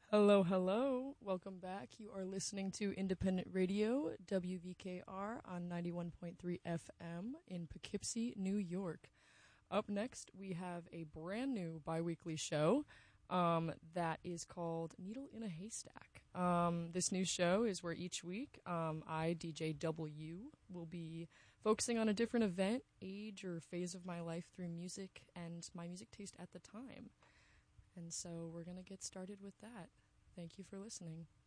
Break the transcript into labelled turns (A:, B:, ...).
A: Hello, hello. Welcome back. You are listening to Independent Radio, WVKR on 91.3 FM in Poughkeepsie, New York. Up next, we have a brand new bi-weekly show that is called Needle in a Haystack. This new show is where each week I, DJ W, will be focusing on a different event, age, or phase of my life through music and my music taste at the time. And so we're going to get started with that. Thank you for listening.